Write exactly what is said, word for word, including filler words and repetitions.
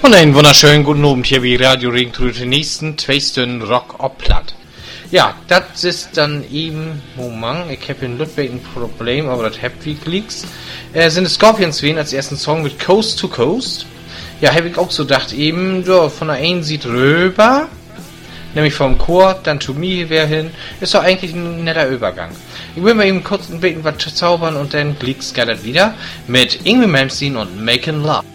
Und einen wunderschönen guten Abend hier wie Radio Regentröte den nächsten zwei Stunden Rock ob Platt. Ja, das ist dann eben, Moment, ich habe in Ludwig ein Problem, aber das habt wie liegt's. Äh, sind die Scorpions wen als ersten Song mit Coast to Coast. Ja, habe ich auch so gedacht, eben, ja, von der einen sieht rüber, nämlich vom Chor, dann to me wer hin, ist doch eigentlich ein netter Übergang. Ich will mal eben kurz ein bisschen was zaubern und dann liegt's gerne wieder mit Ingrid Malmsteen und Making Love.